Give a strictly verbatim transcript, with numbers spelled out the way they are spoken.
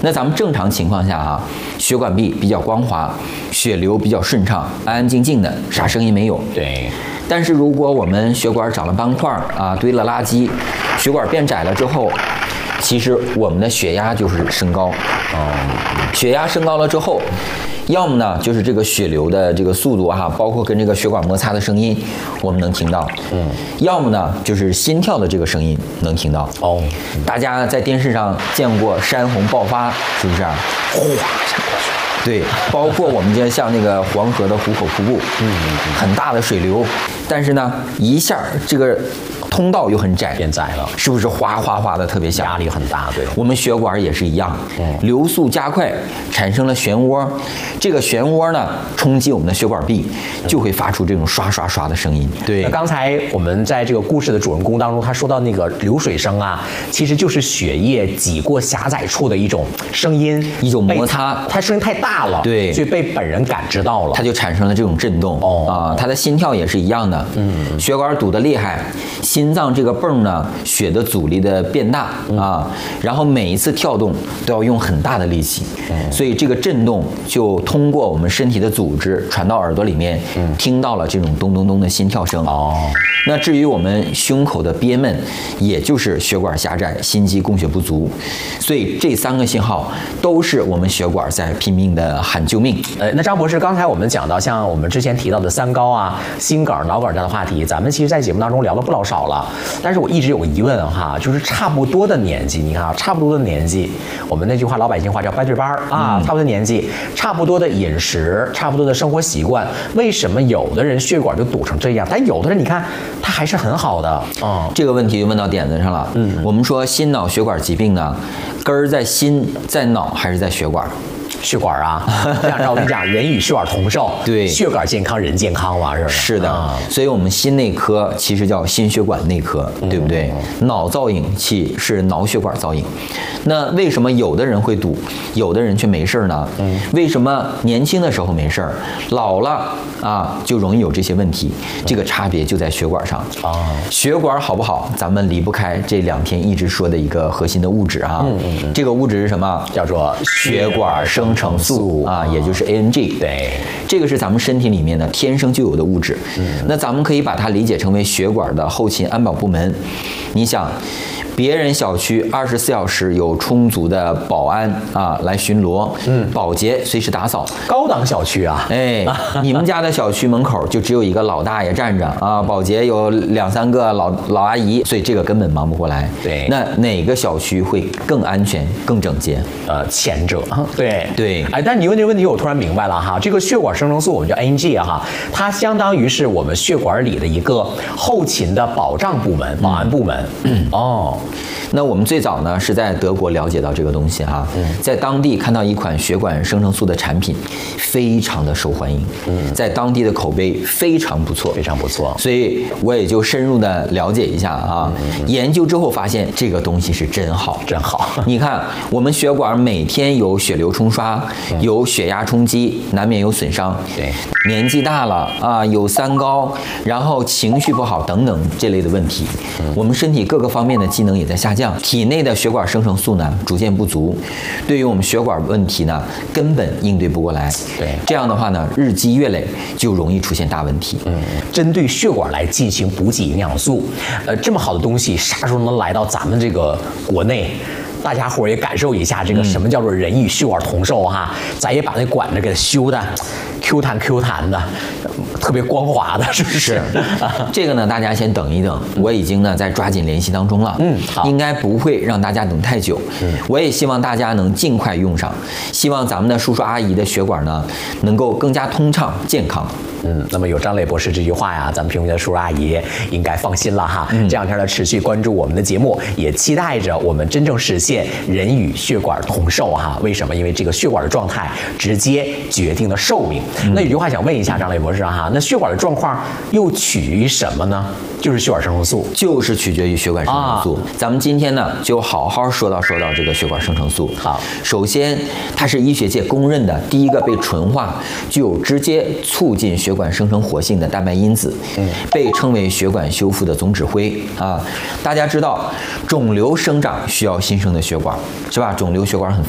那咱们正常情况下啊，血管壁比较光滑，血流比较顺畅，安安静静的，啥声音没有。 对。 但是如果我们血管长了斑块啊，堆了垃圾，血管变窄了之后，其实我们的血压就是升高。哦，血压升高了之后，要么呢就是这个血流的这个速度哈、啊，包括跟这个血管摩擦的声音，我们能听到。嗯。要么呢就是心跳的这个声音能听到。哦。大家在电视上见过山洪爆发，是不是啊？哗，下过去。对，包括我们这像那个黄河的壶口瀑布，嗯，很大的水流，但是呢，一下这个通道又很窄， 变窄了， 是不是哗哗哗的特别响？ 压力很大，对。 我们血管也是一样，嗯，流速加快，产生了漩涡，这个漩涡呢冲击我们的血管壁，就会发出这种刷刷刷的声音。对。 那刚才我们在这个故事的主人公当中，他说到那个流水声啊，其实就是血液挤过狭窄处的一种声音， 一种摩擦， 它声音太大了， 对， 所以被本人感知到了， 它就产生了这种震动。哦啊，它的心跳也是一样的，嗯，血管堵得厉害，心脏这个泵呢，血的阻力的变大啊，然后每一次跳动都要用很大的力气，嗯，所以这个震动就通过我们身体的组织传到耳朵里面，嗯，听到了这种咚咚咚的心跳声。哦，那至于我们胸口的憋闷，也就是血管狭窄，心肌供血不足，所以这三个信号都是我们血管在拼命的喊救命。 呃，那张博士，刚才我们讲到像我们之前提到的三高啊、心梗、脑梗这样的话题，咱们其实在节目当中聊了不老少了。但是我一直有个疑问哈，就是差不多的年纪，你看啊，差不多的年纪，我们那句话老百姓话叫掰对班啊，嗯，差不多的年纪，差不多的饮食，差不多的生活习惯，为什么有的人血管就堵成这样，但有的人你看他还是很好的啊，嗯？ 这个问题就问到点子上了。嗯，我们说心脑血管疾病呢，根儿在心，在脑还是在血管？ 血管啊，这样我跟你讲，人与血管同寿， 对， 血管健康人健康嘛，是不是？ 是的，啊，所以我们心内科其实叫心血管内科，嗯，对不对？脑造影器是脑血管造影。那为什么有的人会堵，有的人却没事呢？嗯，为什么年轻的时候没事，老了啊就容易有这些问题？这个差别就在血管上啊。血管好不好，咱们离不开这两天一直说的一个核心的物质啊。嗯嗯嗯，这个物质是什么？ 叫做血管生成素啊，也就是 A N G。 对， 这个是咱们身体里面的天生就有的物质。嗯，那咱们可以把它理解成为血管的后勤安保部门。你想，别人小区二十四小时有充足的保安啊来巡逻，嗯，保洁随时打扫。 高档小区啊， 哎，你们家的小区门口就只有一个老大爷站着啊，保洁有两三个老老阿姨，所以这个根本忙不过来。 对， 那哪个小区会更安全、更整洁？ 呃，前者。对对， 哎，但你问这个问题，我突然明白了哈，这个血管生成素我们叫 A N G 哈，它相当于是我们血管里的一个后勤的保障部门、保安部门。嗯，哦。 那我们最早呢是在德国了解到这个东西哈，嗯，在当地看到一款血管生成素的产品，非常的受欢迎，嗯，在当地的口碑非常不错， 非常不错， 所以我也就深入的了解一下啊，嗯，研究之后发现这个东西是真好， 真好。 你看我们血管每天有血流冲刷，嗯，有血压冲击，难免有损伤， 对， 年纪大了啊，有三高，然后情绪不好等等这类的问题，嗯，我们身体各个方面的机能也在下降。体内的血管生成素呢逐渐不足，对于我们血管问题呢根本应对不过来。 对， 这样的话呢日积月累就容易出现大问题。 嗯，针对血管来进行补给营养素，呃，这么好的东西啥时候能来到咱们这个国内？大家伙也感受一下这个什么叫做人与血管同寿哈，咱也把那管子给它修的 Q 弹 Q 弹的，特别光滑的，是不是？是。 这个呢，大家先等一等，我已经呢在抓紧联系当中了，嗯，应该不会让大家等太久。嗯，我也希望大家能尽快用上，希望咱们的叔叔阿姨的血管呢能够更加通畅健康。 嗯，那么有张磊博士这句话呀，咱们屏幕前的叔叔阿姨应该放心了哈。嗯，这两天呢持续关注我们的节目，也期待着我们真正实现人与血管同寿哈。为什么？因为这个血管的状态直接决定了寿命。嗯，那有句话想问一下张磊博士哈，那血管的状况又取决于什么呢？就是血管生成素， 就是取决于血管生成素。啊，咱们今天呢就好好说到说到这个血管生成素。 好， 首先它是医学界公认的第一个被纯化、具有直接促进血管生成活性的蛋白因子，嗯，被称为血管修复的总指挥啊。大家知道，肿瘤生长需要新生的血管，是吧？肿瘤血管很